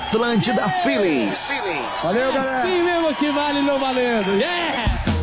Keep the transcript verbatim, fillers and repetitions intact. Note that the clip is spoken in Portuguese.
Atlântida Feelings. Valeu, galera. Assim mesmo que vale, não valendo. Yeah!